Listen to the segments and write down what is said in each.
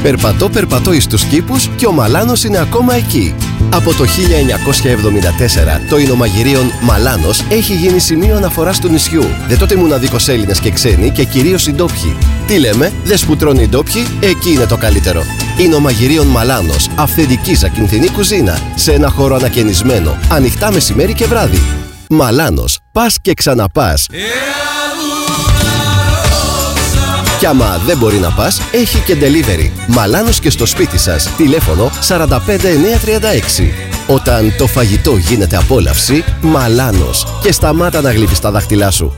Περπατώ εις τους κήπους και ο Μαλάνος είναι ακόμα εκεί. Από το 1974 το εινομαγειρίον Μαλάνος έχει γίνει σημείο αναφοράς του νησιού. Δεν τότε μοναδικός Έλληνες και ξένοι και κυρίως οι ντόπιοι. Τι λέμε, δες που τρώνε οι ντόπιοι, εκεί είναι το καλύτερο. Εινομαγειρίον Μαλάνος, αυθεντική ζακυνθινή κουζίνα, σε ένα χώρο ανακαινισμένο, ανοιχτά μεσημέρι και βράδυ. Μαλάνος, πας και ξαναπάς. Κι άμα δεν μπορεί να πας, έχει και delivery. Μαλάνος και στο σπίτι σας. Τηλέφωνο 45936. Όταν το φαγητό γίνεται απόλαυση, Μαλάνος. Και σταμάτα να γλύφεις τα δάχτυλά σου.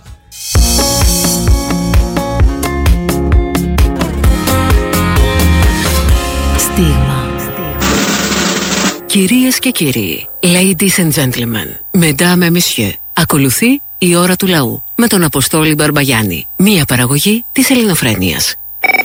Στίγμα. Κυρίες και κύριοι, ladies and gentlemen, mesdames et messieurs, ακολουθεί η ώρα του λαού με τον Αποστόλη Μπαρμπαγιάννη. Μία παραγωγή της Ελληνοφρένειας.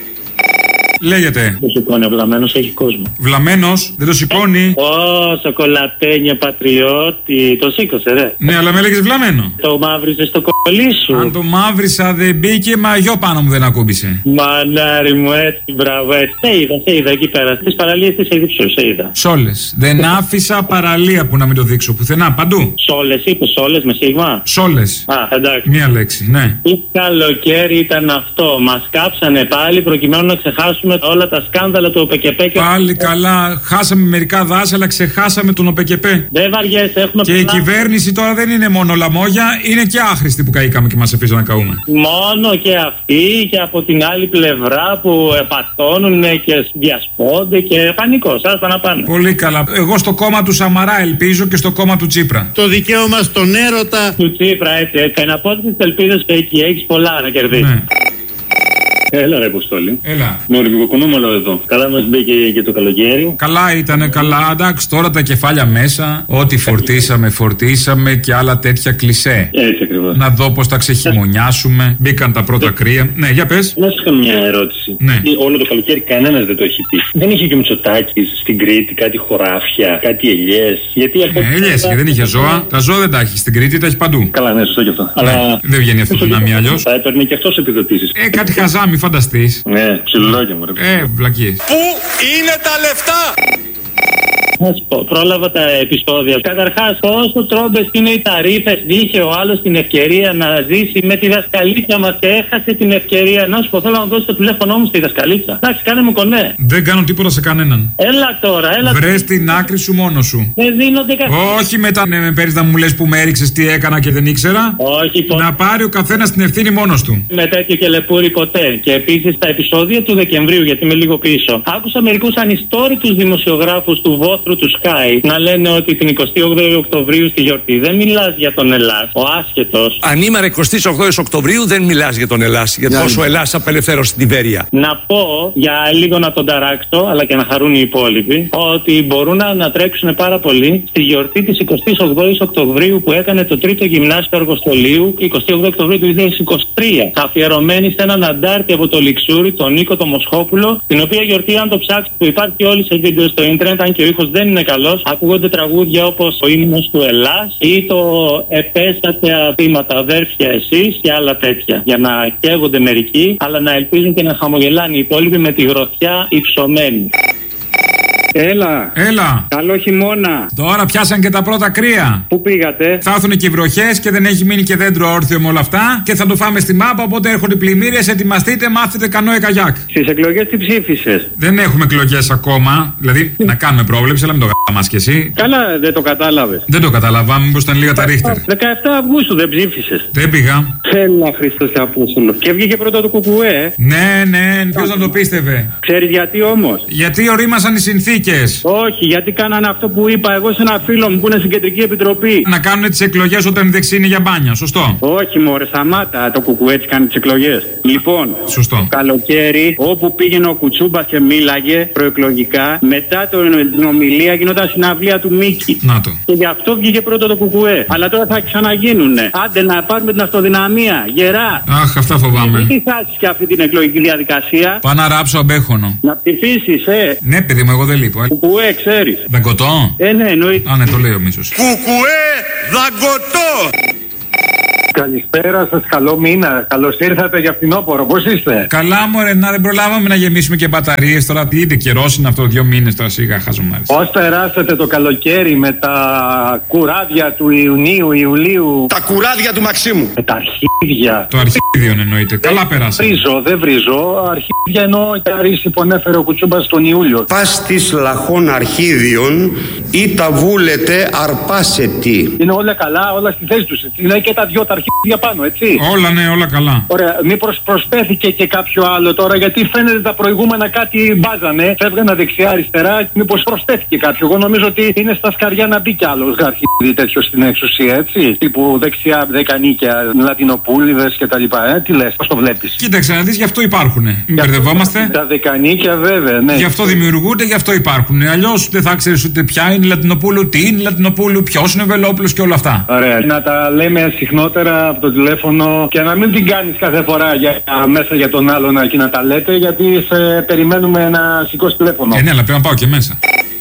Λέγεται. Το σηκώνει, ο βλαμμένος έχει κόσμο. Βλαμμένος, δεν το σηκώνει. Σοκολατένια πατριώτη. Το σήκωσε, ρε. Ναι, αλλά με έλεγες βλαμμένο. Το μαύριζε στο κολλή σου. Αν το μαύρισα δεν μπήκε, μαγιό πάνω μου δεν ακούμπησε. Μανάρι μου, έτσι, μπράβο, έτσι. Σε είδα εκεί πέρα. Στις παραλίες της Αιγύψου, σε είδα. Σόλες. Δεν άφησα παραλία που να μην το δείξω πουθενά, παντού. Σόλες, είπε σόλες με σίγμα. Σόλες. Εντάξει. Μία λέξη, ναι. Τι καλοκαίρι ήταν αυτό. Μας κάψανε πάλι προκειμένου να ξεχάσουμε όλα τα σκάνδαλα του ΟΠΕΚΕΠΕ. Πάλι καλά. Χάσαμε μερικά δάση, αλλά ξεχάσαμε τον ΟΠΕΚΕΠΕ. Δεν βαριέσαι, έχουμε και η κυβέρνηση τώρα δεν είναι μόνο λαμόγια, είναι και άχρηστη που καήκαμε και μας αφήσαν να καούμε. Μόνο και αυτοί και από την άλλη πλευρά που επατώνουν και διασπώνται και πανικός. Άστα να πάνε. Πολύ καλά. Εγώ στο κόμμα του Σαμαρά ελπίζω και στο κόμμα του Τσίπρα. Το δικαίωμα στον έρωτα του Τσίπρα, έτσι. Εναπόθεση της ελπίδας εκεί. Έχεις πολλά να κερδίσεις. Ναι. Έλα ρε Αποστόλη. Έλα. Με ολυμπικοκουνούμαλο εδώ. Καλά μας μπήκε και το καλοκαίρι. Καλά ήτανε, καλά. Εντάξει, τώρα τα κεφάλια μέσα. Ό,τι φορτίσαμε και άλλα τέτοια κλισέ. Έτσι ακριβώς. Να δω πώς τα ξεχειμονιάσουμε. Μπήκαν τα πρώτα κρύα. Ναι, για πες. Να σου κάνω μια ερώτηση. Ναι. Όλο το καλοκαίρι κανένας δεν το έχει πει. Δεν είχε και ο Μητσοτάκης στην Κρήτη κάτι χωράφια, κάτι ελιές. Γιατί ελιές, δεν είχε ζώα. Τα ζώα δεν τα έχει στην Κρήτη, τα έχει παντού. Καλά, ναι, σωστό και αυτό. Ναι. Αλλά δεν βγαίνει αυτή η δυναμία αλλιώς. Θα έπαιρνε και αυτός επιδοτήσεις. Κάτι χαζάμι. Φανταστείς. Ναι, ψιλολόγια μου ρε. Βλακίες. Πού είναι τα λεφτά? Να σου πω, πρόλαβα τα επεισόδια. Καταρχάς, όσο τρόμπες είναι οι ταρήφες, είχε ο άλλος την ευκαιρία να ζήσει με τη δασκαλίτσα μας και έχασε την ευκαιρία. Να σου πω, θέλω να δώσω το τηλέφωνό μου στη δασκαλίτσα. Εντάξει, κάνε μου κονέ. Δεν κάνω τίποτα σε κανέναν. Έλα τώρα, έλα. Βρες την άκρη σου μόνο σου. Δεν δίνονται καθόλου. Όχι μετά με παίρνεις να μου λες που με έριξες, τι έκανα και δεν ήξερα. Όχι, να πάρει ο καθένας την ευθύνη μόνος του. Με τέτοιο και λεπούρι ποτέ. Και επίσης τα επεισόδια του Δεκεμβρίου, γιατί είμαι λίγο πίσω, άκουσα μερικούς ανιστόρητους δημοσιογράφους του Βόθρου του Sky να λένε ότι την 28η Οκτωβρίου στη γιορτή δεν μιλάς για τον Ελλάς, ο άσχετος. Ανήμερα 28 Οκτωβρίου δεν μιλάς για τον Ελλάς, για πόσο Ελλάς απελευθέρωσε την Τιβέρεια. Να πω, για λίγο να τον ταράξω, αλλά και να χαρούν οι υπόλοιποι, ότι μπορούν να ανατρέξουν πάρα πολύ στη γιορτή της 28ης Οκτωβρίου που έκανε το 3ο Γυμνάσιο Αργοστολίου, 28 Οκτωβρίου του 2023. Αφιερωμένη σε έναν αντάρτη από το Λιξούρι, τον Νίκο το Μοσχόπουλο, την οποία γιορτή, αν το ψάξει, που υπάρχει όλη σε βίντεο στο ίντερνετ, αν και ο ήχος δεν είναι καλός, ακούγονται τραγούδια όπως ο ύμνος του Ελλάς ή το επέστατε αθήματα αδέρφια εσείς και άλλα τέτοια. Για να καίγονται μερικοί, αλλά να ελπίζουν και να χαμογελάνε οι υπόλοιποι με τη γροθιά υψωμένη. Έλα. Καλό χειμώνα. Τώρα πιάσαν και τα πρώτα κρύα. Πού πήγατε? Θα έρθουν και οι βροχές και δεν έχει μείνει και δέντρο όρθιο με όλα αυτά. Και θα το φάμε στη μάπα. Οπότε έρχονται οι πλημμύρες. Ετοιμαστείτε, μάθετε κανόε καγιάκ. Στις εκλογές τι ψήφισες? Δεν έχουμε εκλογές ακόμα. Δηλαδή να κάνουμε πρόβλεψη, αλλά μην το γάμας κι εσύ. Καλά, δεν το κατάλαβες. Δεν το καταλαβαίνω, μήπως ήταν λίγα τα ρίχτερ. 17 Αυγούστου δεν ψήφισες? Δεν πήγα. Έλα, Χριστός και Απόστολο. Και βγήκε πρώτο το κουκουέ. Ναι, ποιος να το πίστευε. Ξέρεις γιατί όμως? Γιατί ορίμασαν οι συνθήκες. Όχι, γιατί κάνανε αυτό που είπα εγώ σε ένα φίλο μου που είναι στην Κεντρική Επιτροπή. Να κάνουν τις εκλογές όταν η δεξί είναι για μπάνια, σωστό. Όχι, μωρέ, σταμάτα. Το κουκουέ έτσι κάνει τις εκλογές. Λοιπόν, σωστό. Καλοκαίρι, όπου πήγαινε ο Κουτσούμπας και μίλαγε προεκλογικά, μετά την ομιλία γινόταν συναυλία του Μίκη. Να το. Και γι' αυτό βγήκε πρώτο το κουκουέ. Αλλά τώρα θα ξαναγίνουνε. Άντε να πάρουμε την αυτοδυναμία. Γερά. Αχ, αυτά φοβάμαι. Τι θα έχεις και αυτή την εκλογική διαδικασία? Πάω να ράψω αμπέχονο. Να ψηφίσεις, Ναι, παιδί μου, εγώ δεν λείπω. Κουκουέ, ξέρεις. Δαγκωτό. Ναι, εννοείται. Α, ναι, το λέει ο Μίσος. Κουκουέ, δαγκωτό. Καλησπέρα σας, καλό μήνα. Καλώς ήρθατε για φθινόπωρο. Πώς είστε? Καλά, μωρέ, να δεν προλάβαμε να γεμίσουμε και μπαταρίες. Τώρα τι είναι, καιρός είναι αυτό, 2 μήνες τώρα σίγα χαζομάρες. Πώς περάσατε το καλοκαίρι με τα κουράδια του Ιουνίου, Ιουλίου? Τα κουράδια του Μαξίμου. Με τα αρχίδια. Το αρχίδιο εννοείται. Καλά πέρασε. Δεν βρίζω. Αρχίδια εννοώ η καρύση που ανέφερε ο Κουτσούμπας τον Ιούλιο. Πας της λαχών αρχίδιων ή τα βούλετε αρπάσετη. Είναι όλα καλά, όλα στη θέση τους. Είναι και τα δυο τα αρχίδια πάνω, έτσι. Όλα, ναι, όλα καλά. Ωραία, μήπως προσθέθηκε και κάποιο άλλο τώρα, γιατί φαίνεται τα προηγούμενα κάτι μπάζανε. Φεύγανε δεξιά-αριστερά, μήπως προσθέθηκε κάποιο. Εγώ νομίζω ότι είναι στα σκαριά να μπει κι άλλο αρχίδι τέτοιο στην εξουσία, έτσι. Τύπου δεξιά, δεκανίκια, λατινοπούλιδες κτλ. Τι λες, πώς το βλέπεις? Κοίταξε να δεις, γι' αυτό υπάρχουνε. Μην μπερδευόμαστε. Τα δεκανίκια, βέβαια, ναι. Γι' αυτό δημιουργούνται, γι' αυτό υπάρχουνε. Αλλιώς δεν θα ξέρεις ούτε ποια είναι Λατινοπούλου, τι είναι Λατινοπούλου, ποιος είναι Βελόπουλος και όλα αυτά. Ωραία. Να τα λέμε συχνότερα από το τηλέφωνο και να μην την κάνεις κάθε φορά μέσα για τον άλλον και να τα λέτε, γιατί σε περιμένουμε να σηκώσει τηλέφωνο. Ναι, αλλά πρέπει να πάω και μέσα.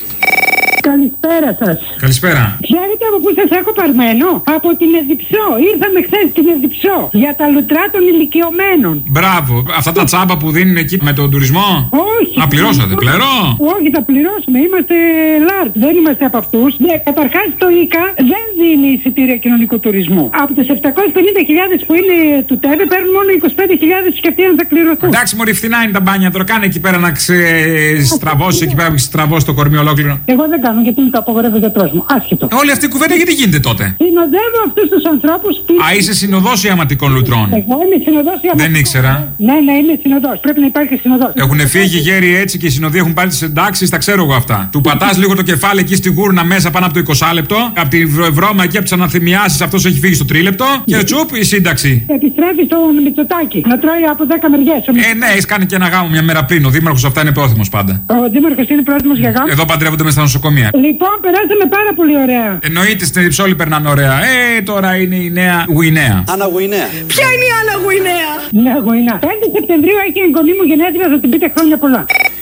Καλησπέρα σας. Καλησπέρα. Ξέρετε από πού σας έχω παρμένο? Από την Εδιψό. Ήρθαμε χθες στην Εδιψό για τα λουτρά των ηλικιωμένων. Μπράβο. Αυτά τα τσάμπα που δίνουν εκεί με τον τουρισμό. Όχι. Α, πληρώσατε, πληρώ. Όχι, τα πληρώσουμε. Είμαστε large. Δεν είμαστε από αυτούς. Ναι, καταρχάς το ΙΚΑ δεν δίνει εισιτήρια κοινωνικού τουρισμού. Από τις 750.000 που είναι του ΤΕΒΕ παίρνουν μόνο 25.000 και αυτοί αν θα κληρωθούν. Εντάξει, μωρή, φθηνά είναι τα μπάνια. Τώρα κάνε εκεί πέρα να ξεστραβώσει εκεί πέρα που έχει στραβώσει το κορμί ολόκληρο. Εγώ δεν κάνω γιατί μου το απογορεύει ο γιατρός μου. Άσχετο. Όλη αυτή η κουβέντα γιατί γίνεται τότε? Συνοδεύω αυτούς τους ανθρώπους που. Α, είσαι συνοδός ιαματικών λουτρών. Εγώ είμαι συνοδός ιαματικών. Δεν ήξερα. Ναι, είμαι συνοδός. Πρέπει να υπάρχει συνοδός. Έχουν φύγει γέροι έτσι και οι συνοδοί έχουν πάρει τις εντάξεις, τα ξέρω εγώ αυτά. Του πατάς λίγο το κεφάλι εκεί στη γούρνα μέσα πάνω από το 20 λεπτό. Από τη βρώμα εκεί από τις αναθυμιάσεις αυτός έχει φύγει στο τρίλεπτο. Και τσουπ η σύνταξη. Επιστρέφει στο Μητσοτάκι να τρώει από 10 μεριές. Ναι, έχει κάνει και ένα γάμο μια μέρα πριν. Ο δήμαρχος αυτά είναι πρόθυμος πάντα. Ο δήμαρχος είναι πρόθυμος για γάμο. Εδώ παντρεύονται μέσα στα νοσοκομεία. Λοιπόν, περάσαμε πάρα πολύ ωραία. Εννοείται στην Εδιψόλη περνάνε ωραία. Τώρα είναι η νέα Γουινέα. Άννα Γουινέα. Ποια είναι η Άννα Γουινέα? Νέα Γουινέα. 5 Σεπτεμβρίου έχει εγγονή μου γενέθλια, θα την πείτε χρόνια πολλά.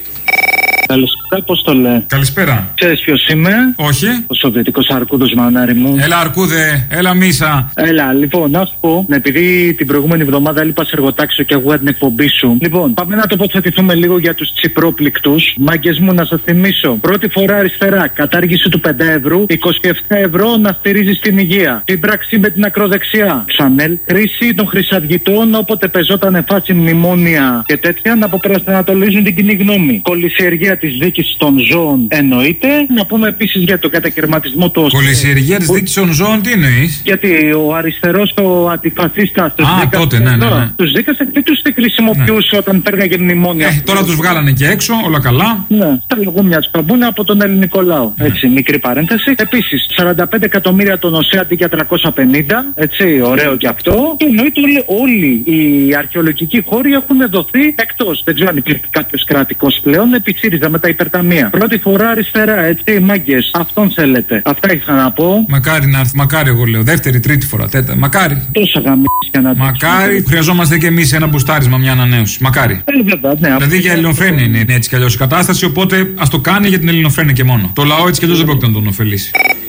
Καλησπέρα, πώς το λέει? Καλησπέρα. Ξέρεις ποιος είμαι? Όχι. Ο Σοβιετικός Αρκούδος, μανάρι μου. Έλα, Αρκούδε, έλα, Μίσα. Έλα, λοιπόν, να σου πω, επειδή την προηγούμενη εβδομάδα έλειπα σε εργοτάξιο και άκουγα την εκπομπή σου. Λοιπόν, πάμε να τοποθετηθούμε λίγο για τους τσιπρόπληκτους. Μάγκες μου, να σας θυμίσω. Πρώτη φορά αριστερά, κατάργηση του 5 ευρώ, 27 ευρώ να στηρίζει την υγεία. Σύμπραξη με την ακροδεξιά. Ξανέλ, χρήση των χρυσαυγητών όποτε πεζόταν φάση μνημόνια και τέτοια να αποπρασανατολίζουν την κοινή γνώμη. Κολυσιεργία της δίκης των ζώων εννοείται. Να πούμε επίσης για τον κατακαιρματισμό του ΟΣΕ. Κολυσιεργία της δίκης των ζώων, τι εννοείς? Γιατί ο αριστερός, ο αντιφασίστας, τότε, ναι. Τους δίκασαν και τους τη χρησιμοποιούσε όταν παίρναγε μνημόνια. Τώρα τους βγάλανε και έξω, όλα καλά. Ναι, τα λογούμια τους παμπούν από τον ελληνικό λαό. Έτσι, μικρή παρένθεση. Επίσης, 45 εκατομμύρια τον ΟΣΕ αντί για 350. Έτσι, ωραίο και αυτό. Και εννοείται όλοι οι αρχαιολογικοί χώροι έχουν δοθεί εκτός. Δεν ξέρω αν υπήρχε κάποιος κρατικός πλέον επί ΣΥΡΙΖΑ με τα υπερταμεία. Πρώτη φορά αριστερά, έτσι, μάγκες. Αυτόν θέλετε. Αυτά ήθελα να πω. Μακάρι να έρθει, μακάρι εγώ λέω. Δεύτερη, τρίτη φορά, τέτα. Μακάρι. Τόσα γαμίσια να δείξουμε. Μακάρι, χρειαζόμαστε και εμείς ένα μπουστάρισμα, μια ανανέωση. Μακάρι. Βέβαια, ναι. Δηλαδή για ελληνοφρένεια είναι έτσι κι αλλιώς η κατάσταση, οπότε ας το κάνει για την ελληνοφρένεια και μόνο. Το λαό έτσι κι αλλιώς δεν πρόκειται να τον ωφελήσει.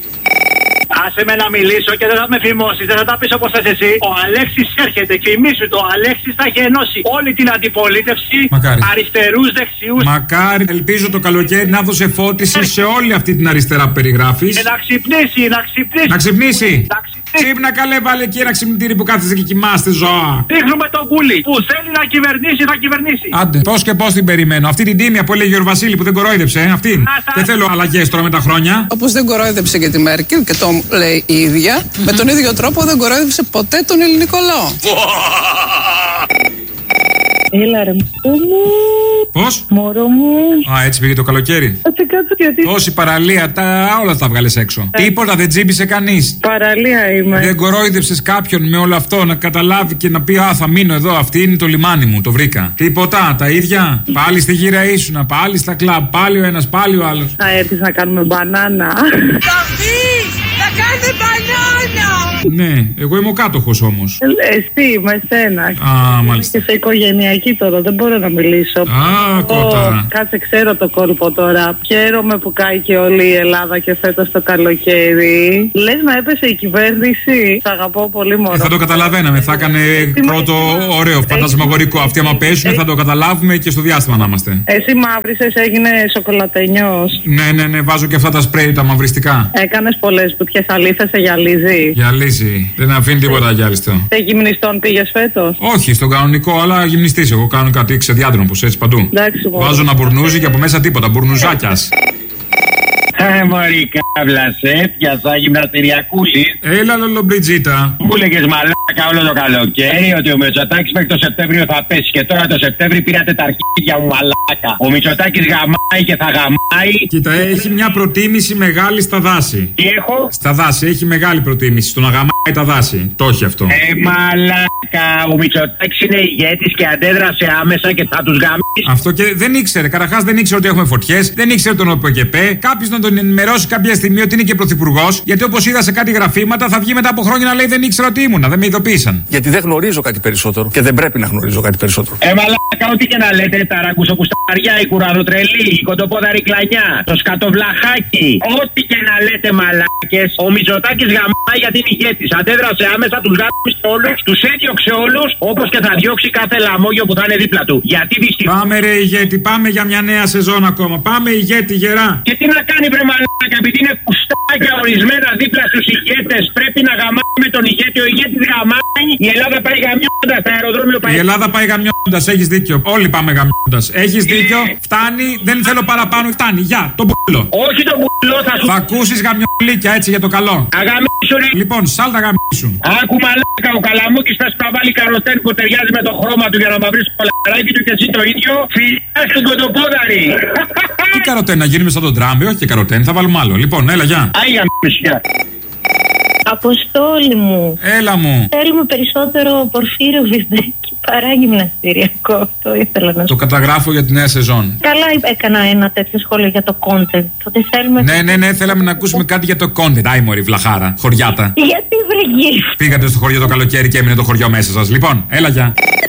Άσε με να μιλήσω και δεν θα με φημώσεις, δεν θα τα πεις όπως θες εσύ. Ο Αλέξης έρχεται, φημίσου το. Ο Αλέξης θα έχει ενώσει όλη την αντιπολίτευση. Μακάρι. Αριστερούς, δεξιούς. Μακάρι, ελπίζω το καλοκαίρι να δώσει φώτιση σε όλη αυτή την αριστερά που περιγράφεις. Να ξυπνήσει, να ξυπνήσει. Να ξυπνήσει. Ξύπνα καλέ, βάλε εκεί ένα ξυπνητήρι που κάθεσαι και κοιμάστε, ζώα. Δείχνουμε τον κούλι που θέλει να κυβερνήσει, θα κυβερνήσει. Άντε, πώς και πώς την περιμένω. Αυτή την τίμια που έλεγε ο Βασίλη που δεν κορόιδεψε, αυτή. Δεν θέλω αλλαγές τώρα με τα χρόνια. Όπως δεν κορόιδεψε και τη Μέρκελ και το λέει η ίδια, με τον ίδιο τρόπο δεν κορόιδεψε ποτέ τον ελληνικό λαό. Έλα ρε μου. Πώς? Μωρό μου. Α, έτσι πήγε το καλοκαίρι. Κάτσε γιατί. Τόση παραλία, όλα τα βγάλες έξω. Τίποτα δεν τζίμπησε κανείς. Παραλία είμαι. Δεν κορόιδεψες κάποιον με όλο αυτό να καταλάβει και να πει α, θα μείνω εδώ, αυτή είναι το λιμάνι μου, το βρήκα. Τίποτα, τα ίδια. Πάλι στη γύρα ήσουνα, πάλι στα κλαμπ, πάλι ο ένας, πάλι ο άλλος. Θα έρθεις να κάνουμε μπανάνα. Θα βγεις, θα κάθε μπανάνα! Ναι, εγώ είμαι ο κάτοχος όμως. Εσύ, με σένα. Α, μάλιστα. Και σε οικογενειακή τώρα, δεν μπορώ να μιλήσω. Α, κότα. Κάτσε, ξέρω το κόλπο τώρα. Χαίρομαι που κάει και όλη η Ελλάδα και φέτος το καλοκαίρι. Λες να έπεσε η κυβέρνηση. Σ' αγαπώ πολύ μόνο. Θα το καταλαβαίναμε. Θα έκανε πρώτο ωραίο φαντασμαγορικό. Αυτοί άμα πέσουν θα το καταλάβουμε και στο διάστημα να είμαστε. Εσύ μαύρισες, έγινε σοκολατενιός. Ναι, βάζω και αυτά τα σπρέι τα μαυριστικά. Έκανες πολλές πουτιές αλήθειες, σε γυαλίζει. Γυαλίζει. Δεν αφήνει τίποτα γυάλιστο. Σε γυμνιστών πήγες φέτος? Όχι, στον κανονικό, αλλά γυμνιστής. Εγώ κάνω κάτι ξεδιάδρομο που έτσι παντού. Εντάξει, βάζω ένα μπουρνούζι και από μέσα τίποτα. Μπουρνουζάκιας. Μωρή κάβλα, πιάσα γυμναστηριακούλη. Έλα, Λολομπριτζίτα. Μου λέγες μαλάκα όλο το καλοκαίρι ότι ο Μητσοτάκης μέχρι το Σεπτέμβριο θα πέσει. Και τώρα το Σεπτέμβριο πήρατε τα αρχίδια μου μαλάκα. Ο Μητσοτάκης γαμάει και θα γαμάει. Κοίτα, έχει μια προτίμηση μεγάλη στα δάση. Τι έχω? Στα δάση, έχει μεγάλη προτίμηση στο να γαμάει τα δάση. Το έχει αυτό. Μαλάκα. Ο Μητσοτάκης είναι ηγέτης και αντέδρασε άμεσα και θα τους γαμίσει. Αυτό και δεν ήξερε. Καταρχάς δεν ήξερε ότι έχουμε φωτιές. Δεν ήξερε τον ΟΠΕΚΕΠΕ. Κάποιος να τον ενημερώσει κάποια στιγμή ότι είναι και πρωθυπουργός. Γιατί όπως είδα σε κάτι γραφήματα θα βγει μετά από χρόνια να λέει δεν ήξερα ότι ήμουνα. Δεν με ειδοποίησαν. Γιατί δεν γνωρίζω κάτι περισσότερο και δεν πρέπει να γνωρίζω κάτι περισσότερο. Μαλάκα, ό,τι και να λέτε, τα ρακουσοκουσταριά, η κουραδοτρελή, η κοντοπόδαρη κλανιά, το σκατοβλαχάκι. Ό,τι και να λέτε, μαλάκες. Ο Μητσοτάκης γαμάει γιατί είναι ηγέτης. Αντέδρασε άμεσα, τους γάμισε όλους, τους έδιωξε όλους, όπως και θα διώξει κάθε λαμόγιο που θα είναι δίπλα του. Γιατί δυστυχώς. Πάμε ρε ηγέτη, πάμε για μια νέα σεζόν ακόμα. Πάμε ηγέτη γερά. Και τι να κάνει, βρε μαλάκα, επειδή είναι κουστάκια ορισμένα δίπλα στους ηγέτες, πρέπει να γαμάει με τον ηγέτη. Ο ηγέτης γαμάει, η Ελλάδα πάει γαμιώντας, το αεροδρόμιο πάει. Η Ελλάδα πάει γαμιώντας, έχεις δίκιο. Όλοι πάμε γαμιώντας. Έχεις δίκιο, φτάνει, δεν θέλω παραπάνω, φτάνει. Γεια, τον πουλό. Όχι τον πουλό, θα σου. Θα ακούσεις γαμιολίκια έτσι για το καλό. Αγαμίσου ρε. Λοιπόν, σάλτα γαμίσου. Άκου μαλάκα, ο Καλαμούκης θα σπαβάλει καροτέν που ταιριάζει με το χρώμα του για να μαυρίσει το λαράκι του και εσύ το ίδιο. Φιλιά στην κοντοπόδαρη. Τι καροτέν, να γίνουμε σαν τον Τραμπ, όχι και καροτέν, θα βάλουμε άλλο. Λοιπόν, έλα, γεια. Άγια μισιά. Αποστόλη μου. Έλα μου. Θέλουμε περισσότερο Πορφύριο Βυζδέκη παρά γυμναστηριακό. Αυτό ήθελα να σου. Το καταγράφω για τη νέα σεζόν. Καλά έκανα ένα τέτοιο σχόλιο για το content. Ότι θέλουμε. Ναι, θέλαμε να ακούσουμε κάτι για το content. Άι μωρή βλαχάρα, χωριάτα. Γιατί βρεγεί. Πήγατε στο χωριό το καλοκαίρι και έμεινε το χωριό μέσα σας. Λοιπόν, έλα, γεια.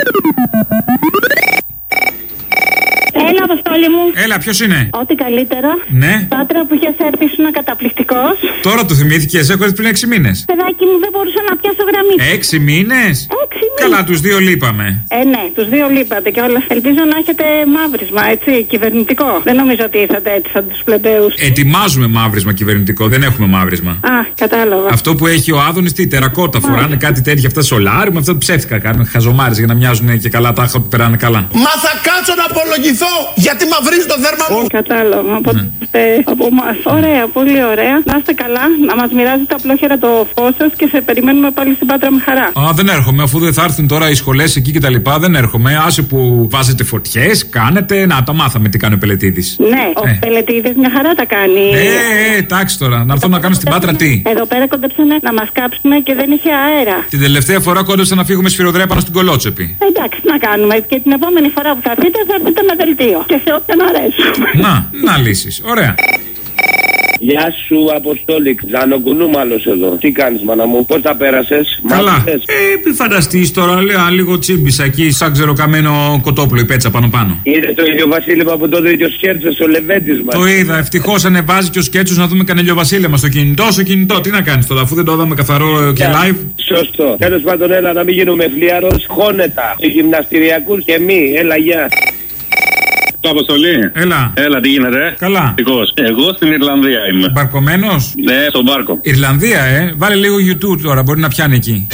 Έλα, Αποστόλη μου. Έλα, ποιος είναι? Ό,τι καλύτερα. Ναι. Πάτρα που είχες έρθει ήσουν καταπληκτικός. Τώρα το θυμήθηκες, έχω έρθει πριν 6 μήνες. Παιδάκι μου, δεν μπορούσα να πιάσω γραμμή. 6 μήνες? 6 μήνες. Καλά, τους δύο λείπαμε. Ναι, τους δύο λείπατε και όλα. Ελπίζω να έχετε μαύρισμα, έτσι, κυβερνητικό. Δεν νομίζω ότι ήρθατε έτσι σαν τους πλεμπαίους. Ετοιμάζουμε μαύρισμα κυβερνητικό, δεν έχουμε μαύρισμα. Α, κατάλαβα. Αυτό που έχει ο Άδωνης, τι τερακότα φοράνε, κάτι τέτοια, αυτά σολάριου, αυτά ψεύτικα κάνουν, χαζομάρες για να μοιάζουν και καλά, τάχα που περάνε καλά. Μα θα κάτσω να απολογηθώ γιατί μαυρίζει το δέρμα μου. Κατάλαβα. Από εμάς. Ωραία, πολύ ωραία. Να είστε καλά, να μας μοιράζετε απλόχερα το φως σας και σε περιμένουμε πάλι στην Πάτρα με χαρά. Α, δεν έρχομαι, αφού δεν θα έρθουν τώρα οι σχολές εκεί και τα λοιπά, δεν έρχομαι. Άσε που βάζετε φωτιές, κάνετε. Να, τα μάθαμε τι κάνει ο Πελετίδης. Ναι, ο Πελετίδης μια χαρά τα κάνει. Εντάξει τώρα, να έρθω να κάνω στην Πάτρα τι. Εδώ πέρα κόντεψαν να μας κάψουν και δεν είχε αέρα. Την τελευταία φορά κόντεψαν να φύγουμε σφυροδρέπανο στην Κολότσεπη. Εντάξει, να κάνουμε. Και την επόμενη φορά που θα έρθετε με δελτίο. Και σε όποιον αρέσουμε. Να λύσεις. Ωραία. Γεια σου, Αποστόλη. Ζανοκουνούμαλος εδώ. Τι κάνεις, μάνα μου, πώς τα πέρασες? Καλά. Μη φανταστείς τώρα, λέω λίγο τσίμπησα εκεί, σαν ξεροκαμένο κοτόπουλο η πέτσα πάνω. Είδε το ίδιο βασίλεμα που το δει και ο Σκέρτσος, ο Λεβέντης μας. Το είδα. Ευτυχώς ανεβάζει και ο Σκέρτσος να δούμε κανένα βασίλεμα στο κινητό. Τι να κάνεις τώρα, αφού δεν το είδαμε καθαρό και live. Σωστό. Τέλος πάντων, έλα να μην γίνουμε φλιαρός. Χώνετα. Οι γυμναστηριακούς και μη. Έλα, γεια. Αποστολή. Έλα, τι γίνεται? Καλά. Εγώ στην Ιρλανδία είμαι. Μπαρκωμένος? Ναι, στον μπάρκο. Ιρλανδία, Βάλε λίγο YouTube τώρα, μπορεί να πιάνει εκεί.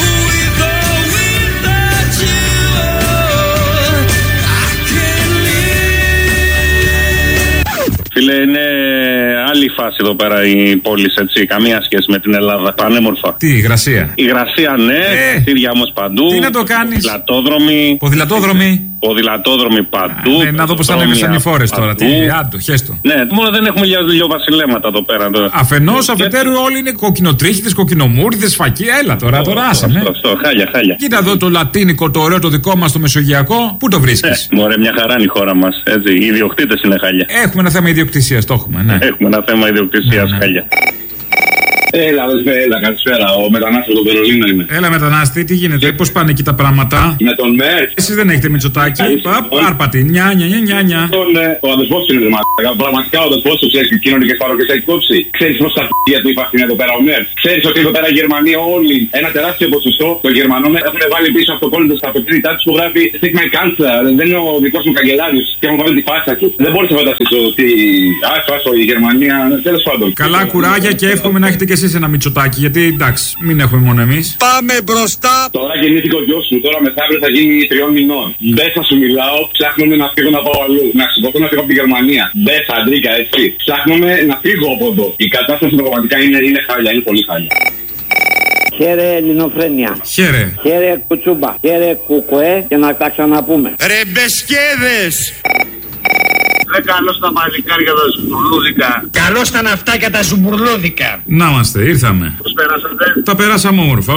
Φίλε, είναι άλλη φάση εδώ πέρα η πόλη, έτσι. Καμία σχέση με την Ελλάδα. Πανέμορφα. Τι, υγρασία? Υγρασία, ναι. Κτίρια όμως παντού. Τι να το κάνεις? Ποδηλατόδρομοι παντού. Ναι, να δω πως θα ανέβει σαν οι φόρες τώρα. Τι, άντο, χέστο. Ναι, μόνο δεν έχουμε λιοβασιλέματα εδώ πέρα. Αφενός, αφετέρου όλοι είναι κοκκινοτρίχτες, κοκκινομούρδες, φακοί. Έλα τώρα, άσε με. Αυτό, χάλια. Κοίτα εδώ το λατίνικο, το ωραίο, το δικό μας, το μεσογειακό. Πού το βρίσκεις? Μωρέ, μια χαρά είναι η χώρα μας. Έτσι, οι ιδιοκτήτες είναι χάλια. Έχουμε ένα θέμα ιδιοκτησίας, το έχουμε, ναι. Έχουμε ένα θέμα ιδιοκτησίας, χάλια. Έλα, καλησπέρα. Ο μετανάστη από το Βερολίνο είμαι. Έλα, μετανάστη, τι γίνεται, πώς πάνε εκεί τα πράγματα? Με τον Μέρ. Εσείς δεν έχετε Μητσοτάκη. Άρπατη, νιά. Ο αδερφός είναι μαλάκα. Πραγματικά ο αδερφός του ξέρει τι κοινωνικές παροχές έχει κόψει. Ξέρεις πόσα αρχεία του υπάρχει εδώ πέρα ο Μέρ. Ξέρεις ότι εδώ πέρα η Γερμανία όλοι ένα τεράστιο ποσοστό των Γερμανών έχουν βάλει πίσω από το κόλλο στα αυτοκίνητά του που γράφει Take my cancer. Δεν είναι ο δικός μου καγκελάριος και έχουν βάλει τη φάστα του. Δεν μπορείς να φανταστείς ότι άσο η Γερμανία. Τέλος πάντων. Καλά κουράγια και εύχομαι να έχετε κι εσείς ένα Μητσοτάκη. Γιατί εντάξει, μην έχουμε μόνο εμείς. Πάμε μπροστά. Τώρα γεννήθηκε ο γιος μου. Τώρα μεθαύριο θα γίνει 3 μηνών. Μπέσα σου μιλάω, ψάχνουμε να φύγω να πάω αλλού. Να σηκωθώ να φύγω από τη Γερμανία. Μπέσα, αντρίκα, έτσι. Ψάχνουμε να φύγω από εδώ. Η κατάσταση πραγματικά είναι χάλια, είναι πολύ χάλια. Χαίρε Ελληνοφρένεια. Χαίρε. Χαίρε Κουτσούμπα. Χαίρε Κουκουέ και να τα ξαναπούμε. Ρεμπεσκέδες. Καλώς τα παλικάρια τα ζουμπουρλούδικα. Καλώς τα ναυτάκια τα ζουμπουρλούδικα. Να είμαστε, ήρθαμε. Πώς περάσατε? Τα περάσαμε όμορφα.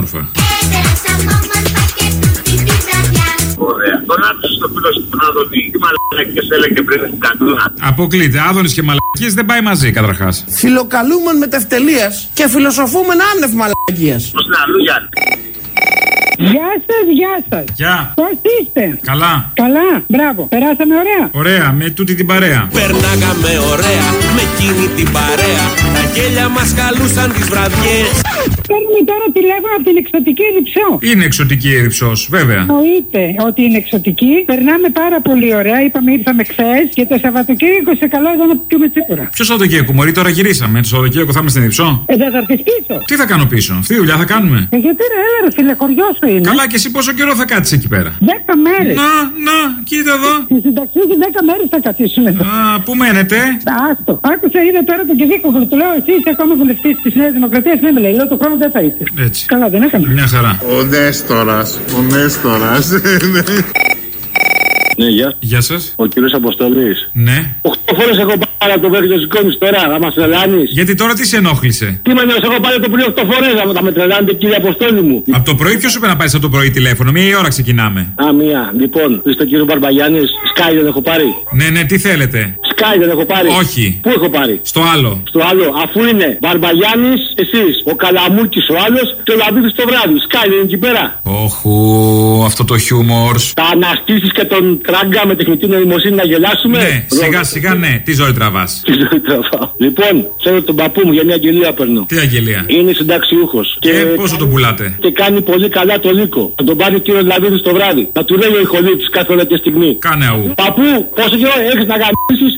Ωραία. Τον άκουσα στο φίλο σου τον Άδωνη. Τι μαλακίες έλεγε πριν στην Καντούνα. Αποκλείται. Άδωνης και μαλακίες δεν πάει μαζί καταρχάς. Φιλοκαλούμεν μετευτελείας και φιλοσοφούμεν άνευ μαλακίας. Πώς είναι αλλού, Γιάννη? Γεια σας. Γεια. Πώς είστε? Καλά. Καλά, μπράβο. Περάσαμε ωραία. Ωραία, με τούτη την παρέα. Περνάγαμε ωραία, με εκείνη την παρέα. Τα γέλια μας καλούσαν τις βραδιές. Παίρνουμε τώρα τηλέφωνο από την εξωτική Ερυψό. Είναι εξωτική Ερυψός, βέβαια. Εννοείται ότι είναι εξωτική. Περνάμε πάρα πολύ ωραία. Είπαμε ήρθαμε χθες και το Σαββατοκύριακο σε καλό εδώ να πιούμε τσίπουρα. Ποιο Σαββατοκύριακο, μωρή, τώρα γυρίσαμε. Το Σαββατοκύριακο θα είμαστε στην Ερυψό. Δεν θα έρθεις πίσω. Τι θα κάνω πίσω, αυτή τη δουλειά θα κάνουμε. Γιατί ρε, έλα ρε φίλε, χωριό σου είναι. Καλά, και εσύ πόσο καιρό θα κάτσεις εκεί πέρα? 10 μέρες. Να, κοίτα εδώ. Στη συνταξιούχοι 10 μέρες θα καθίσουν εδώ. Α, πού μένετε? Άστο. Άκουσα, είδε τώρα τον Κεδίκογλου. Του λέω, εσύ είσαι ακόμα βουλευτής της Νέας Δημοκρατίας. Ναι, με λέει, λέω το χρόνο δεν θα είσαι. Έτσι. Καλά, δεν έκανα. Μια χαρά. Ο Νέστορας. Ναι, Γεια σας. Ο κύριος Αποστολής. Ναι. 8 φορές έχω πάρει από το μέχρι το σηκώνεις τώρα, θα μας τρελάνεις. Γιατί τώρα τι σε ενόχλησε? Τι με εννοείς, έχω πάρει το πρωί 8 φορές, θα με τρελάνετε κύριε Αποστόλη μου. Από το πρωί ποιος σου είπε να πάρεις από το πρωί τηλέφωνο? Μία ώρα ξεκινάμε. Α, μία. Λοιπόν, είστε κύριο Μπαρμπαγιάννης, Sky δεν έχω πάρει. Ναι, τι θέλετε? Sky δεν έχω πάρει. Όχι. Πού έχω πάρει? Στο άλλο. Στο άλλο, αφού είναι Μπαρμπαγιάννης, εσείς, ο Καλαμούκης ο άλλος και ο Λαμπίδης το βράδυ. Sky δεν είναι εκεί πέρα. Όχου, αυτό το χιούμορ. Τα αναστήσεις και τον τράγκα με τεχνητή νοημοσύνη να γελάσουμε. Ναι, σιγά, ναι. Τι ζωή τραβάς? Τι ζωή τραβάω. Λοιπόν, ξέρω τον παππού μου για μια αγγελία παίρνω. Τι αγγελία? Είναι συνταξιούχος. Και πόσο τον πουλάτε? Και κάνει πολύ καλά το λύκο. Θα τον πάρει ο κύριος Λαβίδης το βράδυ. Να του λέει ο ηχολήπτης κάθε ώρα και στιγμή. Κάνε αού. Παππού, πόσο καιρό έχεις να γαμίσεις?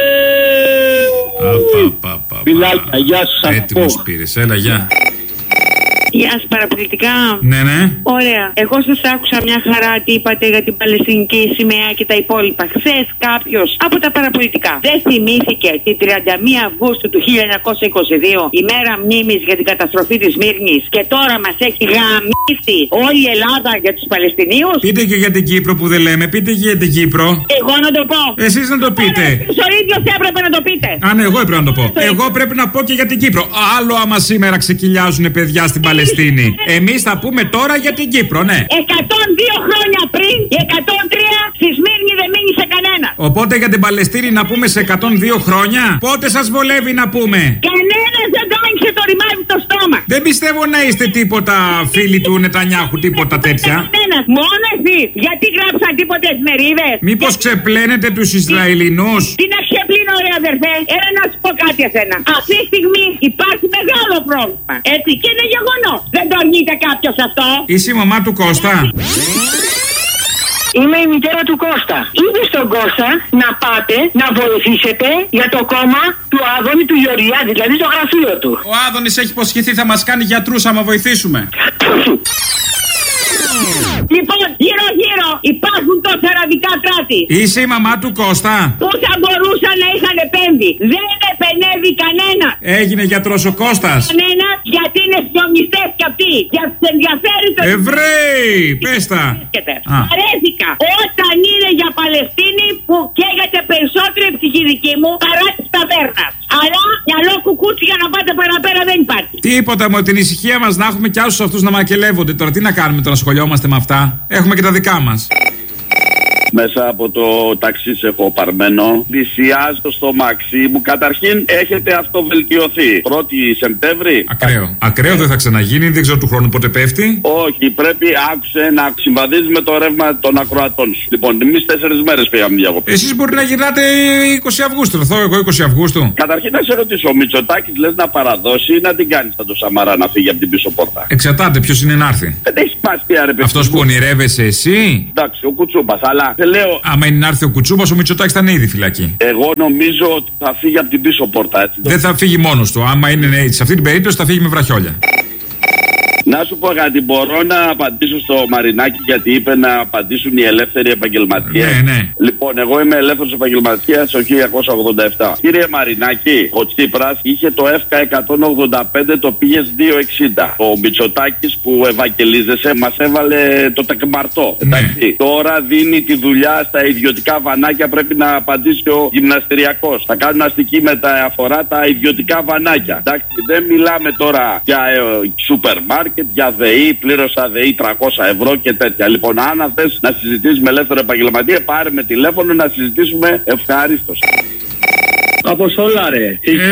Φιλάκια, γεια σου, σας πω. Έτοιμος πήρες, έλα, γεια. Γεια σας, παραπολιτικά. Ναι. Ωραία. Εγώ σας άκουσα μια χαρά τι είπατε για την Παλαιστινική σημαία και τα υπόλοιπα. Χθες κάποιος από τα παραπολιτικά δεν θυμήθηκε την 31 Αυγούστου του 1922, ημέρα μνήμης για την καταστροφή της Μύρνης, και τώρα μας έχει γαμίσει όλη η Ελλάδα για τους Παλαιστινίους. Πείτε και για την Κύπρο που δεν λέμε, πείτε και για την Κύπρο. Εγώ να το πω. Εσείς να το πείτε. Ο ίδιος έπρεπε να το πείτε. Α, ναι, εγώ έπρεπε να το πω. Εγώ πρέπει να πω και για την Κύπρο. Άλλο άμα σήμερα ξεκυλιάζουν παιδιά στην Παλαιστίνη. Εμείς θα πούμε τώρα για την Κύπρο, ναι. 102 χρόνια πριν, 103 στη Σμύρνη δεν μείνησε κανένα. Οπότε για την Παλαιστίνη να πούμε σε 102 χρόνια. Πότε σας βολεύει να πούμε? Κανένας δεν το άνοιξε το ρημάδι το στόμα. Δεν πιστεύω να είστε τίποτα φίλοι του Νετανιάχου, τίποτα τέτοια. Κανένας, μόνο εσείς. Γιατί γράψαν τίποτε εφημερίδες? Μήπως ξεπλένετε τους Ισραηλινούς? Τι να ξεπλύνω, ρε αδερφέ. Έλα να σου πω κάτι εσένα. Αυτή τη στιγμή υπάρχει μεγάλο πρόβλημα. Έτσι, και είναι γεγονός. Δεν το αρνείται κάποιος αυτό. Είσαι η μαμά του Κώστα? Είμαι η μητέρα του Κώστα. Ήδη στον Κώστα να πάτε να βοηθήσετε για το κόμμα του Άδωνη του Γεωργιάδη, δηλαδή το γραφείο του. Ο Άδωνης έχει υποσχεθεί θα μας κάνει γιατρούς άμα βοηθήσουμε. Λοιπόν, γύρω-γύρω υπάρχουν τόσα ραδικά κράτη. Είσαι η μαμά του Κώστα? Πού θα μπορούσαν να είχαν επέμβει? Δεν επενεύει κανένα. Έγινε γιατρός ο Κώστας? Κανένα, γιατί είναι σιωνιστές κι αυτοί. Για τους ενδιαφέρει το... Εβραίοι, πες τα. Αρέθηκα όταν είναι για Παλαιστίνη που καίγεται περισσότερη ψυχή δική μου παρά της ταβέρνας. Αλλά μυαλό κουκούτσι για να πάτε παραπέρα δεν υπάρχει. Τίποτα, με την ησυχία μας να έχουμε κι άλλους αυτούς να μακελεύονται. Τώρα τι να κάνουμε, τώρα ασχολιόμαστε με αυτά. Έχουμε και τα δικά μας. Μέσα από το ταξί σε έχω παρμένο. Πλησιάζω στο μαξί μου. Καταρχήν έχετε αυτοβελτιωθεί. 1η Σεπτέμβρη. Ακραίο. Ακραίο δεν θα ξαναγίνει, δεν ξέρω του χρόνου πότε πέφτει. Όχι, πρέπει άκουσε να συμβαδίζει με το ρεύμα των ακροατών σου. Λοιπόν, εμείς 4 μέρες πήγαμε διακοπή. Εσείς μπορεί να γυρνάτε 20 Αυγούστου. Θα έρθω εγώ 20 Αυγούστου. Καταρχήν να σε ρωτήσω, ο Μητσοτάκης λες να παραδώσει ή να την κάνει σαν το Σαμαρά να φύγει από την πίσω πόρτα? Εξαρτάται ποιος είναι να έρθει. Δεν έχει σημασία, ρε παιδί. Αυτός που ονειρεύεσαι εσύ. Εντάξει, ο Κουτσούπας, αλλά δεν λέω. Άμα είναι να έρθει ο Κουτσούπας, ο Μητσοτάκης θα είναι ήδη φυλακή. Εγώ νομίζω ότι θα φύγει από την πίσω πόρτα, έτσι. Δεν θα φύγει μόνος του. Άμα είναι σε αυτή την περίπτωση θα φύγει με βραχιόλια. Να σου πω κάτι, μπορώ να απαντήσω στο Μαρινάκι γιατί είπε να απαντήσουν οι ελεύθεροι επαγγελματίες. Ναι. Λοιπόν, εγώ είμαι ελεύθερος επαγγελματίας το 1987. Κύριε Μαρινάκι, ο Τσίπρας είχε το ΕΦΚΑ 185, το πήγες 260. Ο Μητσοτάκης που ευαγγελίζεσαι μας έβαλε το τεκμαρτό. Εντάξει. Τώρα δίνει τη δουλειά στα ιδιωτικά βανάκια, πρέπει να απαντήσει ο γυμναστηριακός. Θα κάνουν αστική μεταφορά τα ιδιωτικά βανάκια. Εντάξει, δεν μιλάμε τώρα για σούπερ μάρκετ, για ΔΕΗ, πλήρωσα ΔΕΗ 300 ευρώ και τέτοια. Λοιπόν, αν θες να συζητήσεις με ελεύθερο επαγγελματία, πάρε με τηλέφωνο να συζητήσουμε ευχαρίστως. Αποστόλα, ρε.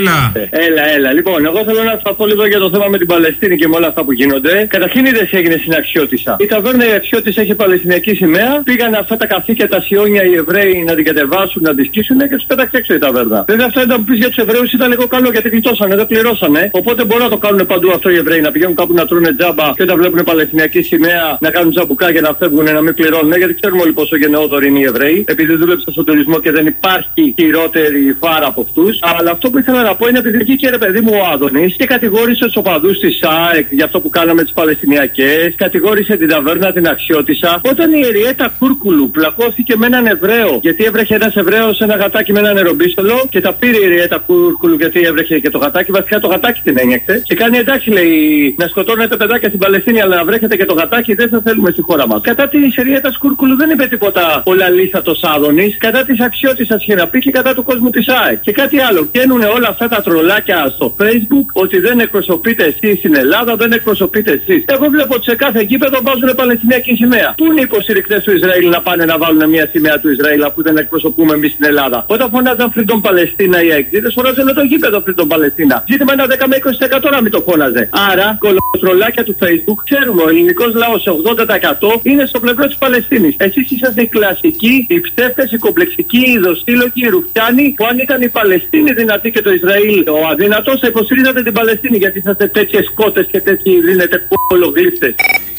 Έλα. Λοιπόν, εγώ θέλω να σταθώ λίγο για το θέμα με την Παλαιστίνη και με όλα αυτά που γίνονται. Καταρχήν είδες τι έγινε στην Αξιώτισσα. Η ταβέρνα η Αξιώτισσα έχει παλαιστινιακή σημαία. Πήγαν αυτά τα καθήκια, τα σιόνια οι Εβραίοι να την κατεβάσουν, να τη σκίσουν και του πέταξε έξω η ταβέρνα. Βέβαια, αυτό ήταν που πει για του Εβραίου ήταν λίγο καλό γιατί γλιτώσανε, δεν πληρώσανε. Οπότε μπορούν να το κάνουν παντού αυτό οι Εβραίοι. Να πηγαίνουν κάπου να τρώνε τζάμπα και όταν βλέπουν παλαιστινιακή σημαία να κάνουν τζαμπουκά για να φεύγουν να μην πληρώνουν. Γιατί ξέρουμε όλοι πόσο γενναιόδοροι είναι οι Εβραίοι. Επειδή δούλεψαν στον τουρισμό και δεν υπάρχει χειρότερη φάρα από αυτούς. Αλλά αυτό που ήθελα να πω είναι επειδή βγήκε ρε παιδί μου ο Άδωνης και κατηγόρησε τους οπαδούς της ΣΑΕΚ για αυτό που κάναμε τις Παλαιστινιακές, κατηγόρησε την ταβέρνα την Αξιώτισσα. Όταν η Εριέτα Κούρκουλου πλακώθηκε με έναν Εβραίο, γιατί έβρεχε ένας Εβραίος ένα γατάκι με έναν νεροπίστολο και τα πήρε η Εριέτα Κούρκουλου γιατί έβρεχε και το γατάκι, βασικά το γατάκι την ένιωξε. Και κάνει εντάξει, λέει, να σκοτώνετε παιδάκια στην Παλαιστίνη, αλλά να βρέχετε και το γατάκι δεν θα θέλουμε στη χώρα μας. Κατά τη Εριέτα Κούρκουλου δεν είπε τίποτα ο λαλίστατος Άδωνης, κατά τη Αξιώτισσας είχε να πει και κατά του κόσμου της ΣΑΕΚ. Και κάτι άλλο. Καίνουν όλα αυτά τα τρολάκια στο Facebook ότι δεν εκπροσωπείτε εσείς στην Ελλάδα, δεν εκπροσωπείτε εσείς. Εγώ βλέπω ότι σε κάθε γήπεδο βάζουν παλαιστινιακή σημαία. Πού είναι οι υποστηρικτές του Ισραήλ να πάνε να βάλουν μια σημαία του Ισραήλ αφού δεν εκπροσωπούμε εμείς στην Ελλάδα? Όταν φώναζαν Freedom Παλαιστίνα οι αεξίδες, φώναζαν το γήπεδο Freedom Παλαιστίνα. Ζήτημα ένα 10 με 20% να μην το φώναζε. Άρα, κολοτρολάκια του Facebook, ξέρουμε ο ελληνικός λαός σε 80% είναι στο πλευρό της Παλαιστίνης. Εσείς είσαστε οι κλασικοί, οι ψεύτες, οι κομπλεξικοί, οι ειδοσύλλογοι, οι ρουφιάνοι που αν ήταν η Παλαιστίνη δυνατή και το Ισραήλ ο αδύνατος, θα υποστηρίζατε την Παλαιστίνη γιατί είσαστε τέτοιες κότες και τέτοιοι δίνετε κολογλύφτες.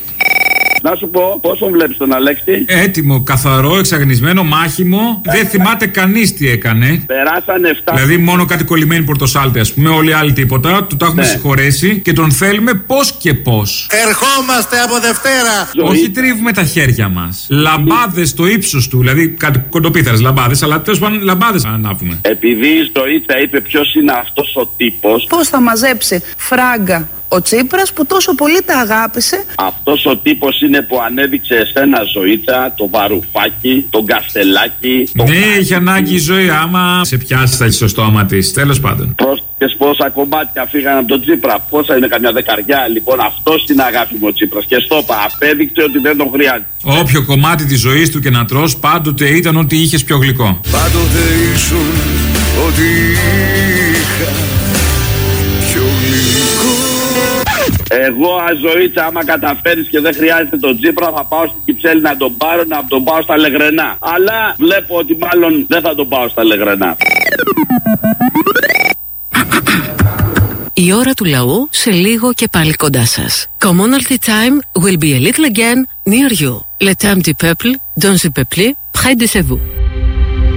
Να σου πω, πώς τον βλέπεις τον Αλέξη? Έτοιμο, καθαρό, εξαγνισμένο, μάχημο. Δεν θυμάται κανείς τι έκανε. Περάσανε 7. Δηλαδή, μόνο κάτι κολλημένη πορτοσάλτε, ας πούμε. Όλοι οι άλλοι τίποτα. Του τα έχουμε συγχωρέσει και τον θέλουμε πώς και πώς. Ερχόμαστε από Δευτέρα. Όχι τρίβουμε τα χέρια μας. Λαμπάδες στο ύψος του. Δηλαδή, κάτι κοντοπίθαρες λαμπάδες, αλλά τέλος πάντων λαμπάδες ανάβουμε. Επειδή η Ζωήτσα είπε ποιος είναι αυτός ο τύπος. Πώς θα μαζέψει φράγκα ο Τσίπρας που τόσο πολύ τα αγάπησε. Αυτός ο τύπος είναι που ανέδειξε εσένα Ζωήτσα, το Βαρουφάκι, τον Καστελάκι. Ναι, είχε ανάγκη η ζωή άμα σε πιάσει θα έχει στο στόμα της. Τέλος πάντων. Πρόσθετες πόσα κομμάτια φύγαν από τον Τσίπρα. Πόσα είναι, καμιά δεκαριά. Λοιπόν, αυτός είναι αγάπη μου ο Τσίπρας. Και στο είπα, απέδειξε ότι δεν τον χρειάζεται. Όποιο κομμάτι της ζωής του και να τρως, πάντοτε ήταν ότι είχες πιο γλυκό. Πάντοτε ήσουν ότι είχα πιο γλυκό. Εγώ, Ζωήτσα, άμα καταφέρεις και δεν χρειάζεται τον Τσίπρα, θα πάω στην Κυψέλη να τον πάρω, να τον πάω στα Λεγρενά. Αλλά βλέπω ότι μάλλον δεν θα τον πάω στα Λεγρενά. Η ώρα του λαού σε λίγο και πάλι κοντά σας. Commonalty time will be a little again near you. Le temps du peuple, dans le peuple, près de vous.